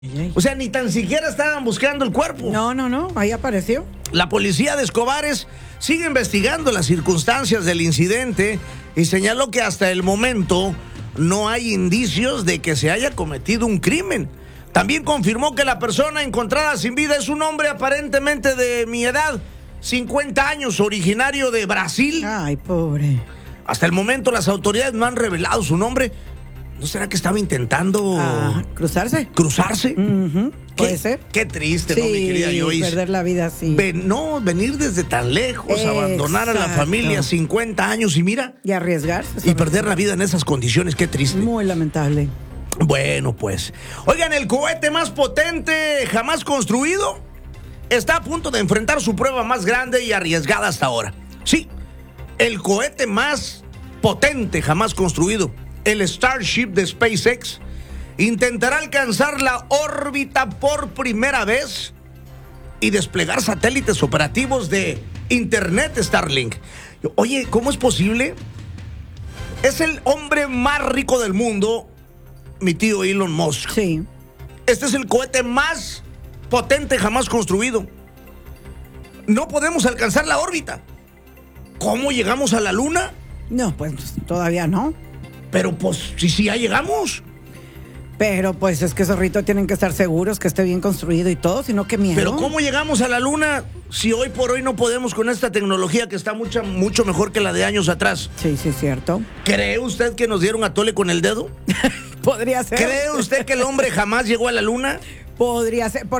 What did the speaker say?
O sea, ni tan siquiera estaban buscando el cuerpo. No, ahí apareció. La policía de Escobares sigue investigando las circunstancias del incidente y señaló que hasta el momento no hay indicios de que se haya cometido un crimen. También confirmó que la persona encontrada sin vida es un hombre aparentemente de mi edad, 50 años, originario de Brasil. Ay, pobre. Hasta el momento las autoridades no han revelado su nombre. ¿No será que estaba intentando cruzarse? cruzarse? Puede ser. Qué triste, Sí, ¿no, mi querida Joyce? perder la vida así. Venir desde tan lejos, abandonar a la Exacto. familia, 50 años y mira, Y arriesgarse. y perder la vida en esas condiciones, qué triste. Muy lamentable. Bueno, pues. Oigan, el cohete más potente jamás construido está a punto de enfrentar su prueba más grande y arriesgada hasta ahora. Sí, el cohete más potente jamás construido, el Starship de SpaceX, intentará alcanzar la órbita por primera vez y desplegar satélites operativos de Internet Starlink. Oye, ¿cómo es posible? Es el hombre más rico del mundo, mi tío Elon Musk. Sí. Este es el cohete más potente jamás construido. No podemos alcanzar la órbita. ¿Cómo llegamos a la luna? No, pues todavía no. Pero pues sí, ya llegamos. Pero pues es que esos ritos tienen que estar seguros que esté bien construido y todo, sino que miedo. Pero ¿cómo llegamos a la luna si hoy por hoy no podemos con esta tecnología que está mucho mejor que la de años atrás? Sí, es cierto. ¿Cree usted que nos dieron a tole con el dedo? Podría ser. ¿Cree usted que el hombre jamás llegó a la luna? Podría ser.